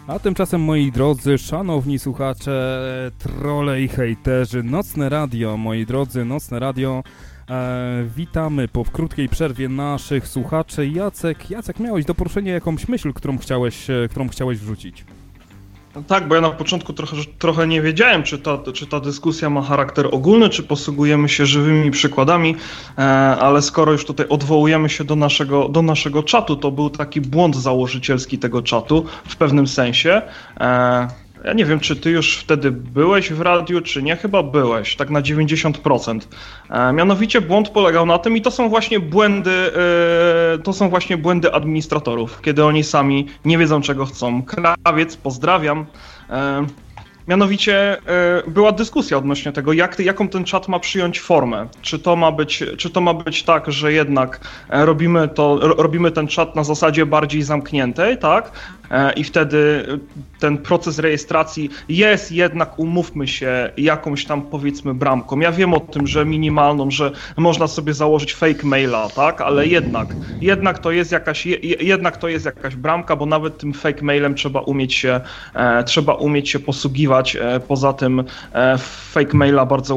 A tymczasem, moi drodzy, szanowni słuchacze, trolle i hejterzy, Nocne Radio, moi drodzy, Nocne Radio, witamy po krótkiej przerwie naszych słuchaczy. Jacek, miałeś do poruszenia jakąś myśl, którą chciałeś wrzucić? No tak, bo ja na początku trochę nie wiedziałem, czy ta dyskusja ma charakter ogólny, czy posługujemy się żywymi przykładami, ale skoro już tutaj odwołujemy się do naszego czatu, to był taki błąd założycielski tego czatu w pewnym sensie. Ja nie wiem, czy ty już wtedy byłeś w radiu, czy nie, chyba byłeś, tak na 90%. Mianowicie błąd polegał na tym, i to są właśnie błędy administratorów, kiedy oni sami nie wiedzą, czego chcą. Krawiec, pozdrawiam. Mianowicie była dyskusja odnośnie tego, jaką ten czat ma przyjąć formę. Czy to ma być tak, że jednak robimy ten czat na zasadzie bardziej zamkniętej, tak? I wtedy ten proces rejestracji jest jednak, umówmy się, jakąś tam, powiedzmy, bramką. Ja wiem o tym, że minimalną, że można sobie założyć fake maila, tak? Ale jednak to jest jakaś bramka, bo nawet tym fake mailem trzeba umieć się posługiwać. Poza tym fake maila bardzo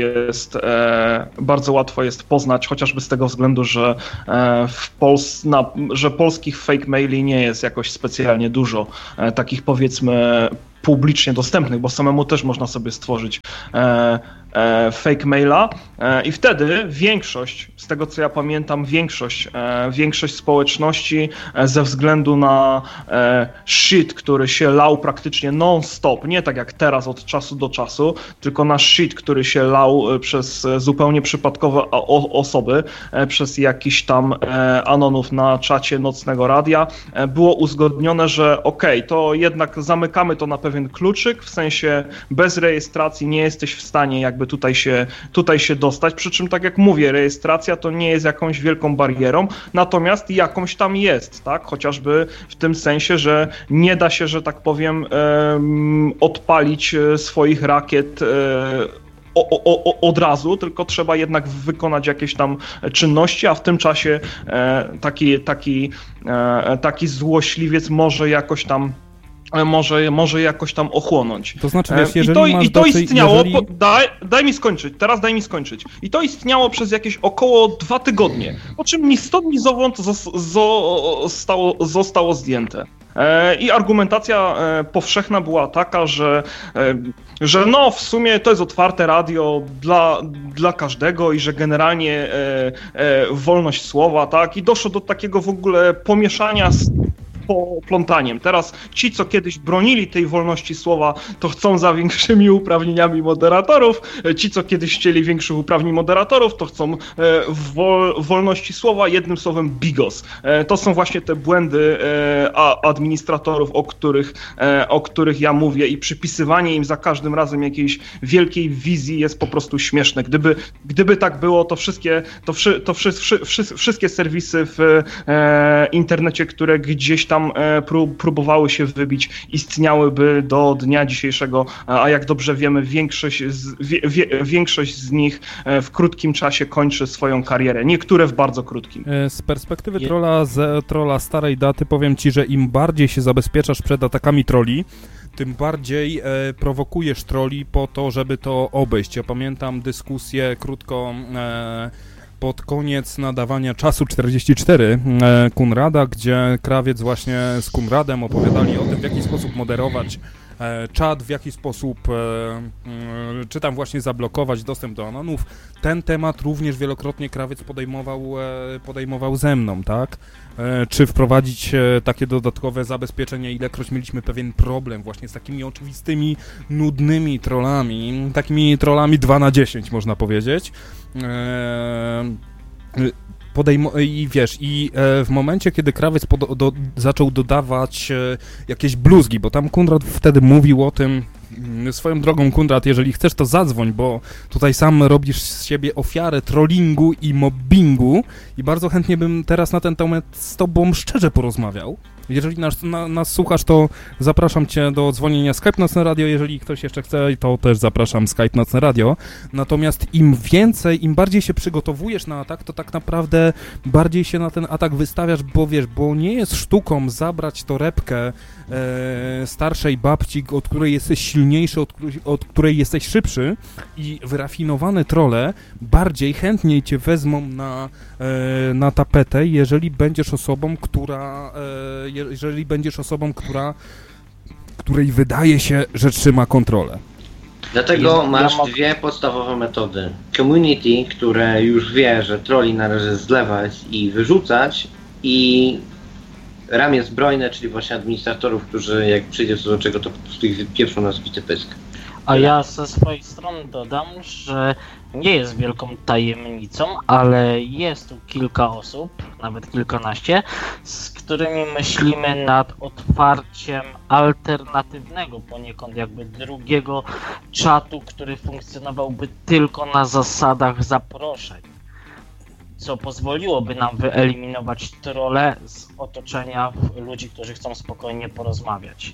łatwo jest poznać, chociażby z tego względu, że że polskich fake maili nie jest jakoś specjalnie dużo, takich, powiedzmy, publicznie dostępnych, bo samemu też można sobie stworzyć fake maila i wtedy większość, z tego co ja pamiętam, większość społeczności ze względu na shit, który się lał praktycznie non-stop, nie tak jak teraz od czasu do czasu, tylko na shit, który się lał przez zupełnie przypadkowe osoby, przez jakiś tam anonów na czacie Nocnego Radia, było uzgodnione, że okej, to jednak zamykamy to na pewien kluczyk, w sensie bez rejestracji nie jesteś w stanie jakby tutaj się dostać, przy czym, tak jak mówię, rejestracja to nie jest jakąś wielką barierą, natomiast jakąś tam jest, tak, chociażby w tym sensie, że nie da się, że tak powiem, odpalić swoich rakiet od razu, tylko trzeba jednak wykonać jakieś tam czynności, a w tym czasie taki złośliwiec może jakoś tam ochłonąć. To znaczy, wiesz, jeżeli to istniało, daj mi skończyć. I to istniało przez jakieś około 2 tygodnie, po czym ni stąd, ni zowąd zostało zdjęte. I argumentacja powszechna była taka, że no w sumie to jest otwarte radio dla każdego i że generalnie wolność słowa, tak? I doszło do takiego w ogóle pomieszania z poplątaniem. Teraz ci, co kiedyś bronili tej wolności słowa, to chcą za większymi uprawnieniami moderatorów. Ci, co kiedyś chcieli większych uprawnień moderatorów, to chcą wolności słowa, jednym słowem bigos. To są właśnie te błędy administratorów, o których ja mówię, i przypisywanie im za każdym razem jakiejś wielkiej wizji jest po prostu śmieszne. Gdyby tak było, to wszystkie serwisy w internecie, które gdzieś tam próbowały się wybić, istniałyby do dnia dzisiejszego, a jak dobrze wiemy, większość z nich w krótkim czasie kończy swoją karierę, niektóre w bardzo krótkim. Z perspektywy trolla starej daty powiem ci, że im bardziej się zabezpieczasz przed atakami trolli, tym bardziej prowokujesz trolli po to, żeby to obejść. Ja pamiętam dyskusję krótko pod koniec nadawania Czasu 44 Kunrada, gdzie Krawiec właśnie z Kunradem opowiadali o tym, w jaki sposób moderować czat, w jaki sposób czy tam właśnie zablokować dostęp do anonów. Ten temat również wielokrotnie Krawiec podejmował ze mną, tak? Czy wprowadzić takie dodatkowe zabezpieczenia, ilekroć mieliśmy pewien problem właśnie z takimi oczywistymi, nudnymi trollami, takimi trollami 2 na 10 można powiedzieć. I wiesz, w momencie, kiedy Krawiec zaczął dodawać jakieś bluzgi, bo tam Kunrad wtedy mówił o tym, swoją drogą, Kunrad, jeżeli chcesz, to zadzwoń, bo tutaj sam robisz z siebie ofiarę trollingu i mobbingu i bardzo chętnie bym teraz na ten temat z tobą szczerze porozmawiał. Jeżeli nas słuchasz, to zapraszam cię do dzwonienia Skype Nocne Radio. Jeżeli ktoś jeszcze chce, to też zapraszam Skype Nocne Radio. Natomiast im bardziej się przygotowujesz na atak, to tak naprawdę bardziej się na ten atak wystawiasz, bo nie jest sztuką zabrać torebkę starszej babci, od której jesteś silniejszy, od której jesteś szybszy, i wyrafinowane trolle bardziej chętniej cię wezmą na tapetę, jeżeli będziesz osobą, której wydaje się, że trzyma kontrolę. Dlatego masz dwie podstawowe metody. Community, które już wie, że trolli należy zlewać i wyrzucać, i ramię zbrojne, czyli właśnie administratorów, którzy jak przyjdzie co do czego, to po prostu ich wypieprzą na zbity pysk. A ja ze swojej strony dodam, że nie jest wielką tajemnicą, ale jest tu kilka osób, nawet kilkanaście, z którymi myślimy nad otwarciem alternatywnego poniekąd jakby drugiego czatu, który funkcjonowałby tylko na zasadach zaproszeń, co pozwoliłoby nam wyeliminować trolle z otoczenia ludzi, którzy chcą spokojnie porozmawiać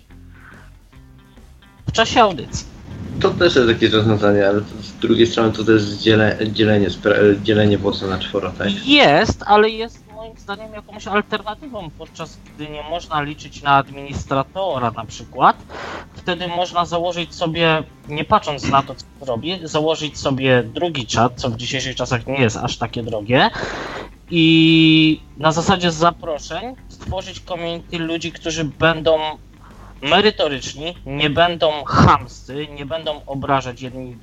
w czasie audycji. To też jest jakieś rozwiązanie, ale z drugiej strony to jest dzielenie włosa na czworo, tak? Jest, ale jest moim zdaniem jakąś alternatywą, podczas gdy nie można liczyć na administratora na przykład. Wtedy można założyć sobie, nie patrząc na to, co robi, założyć sobie drugi czat, co w dzisiejszych czasach nie jest aż takie drogie, i na zasadzie zaproszeń stworzyć community ludzi, którzy będą merytoryczni, nie będą chamscy, nie będą obrażać jedni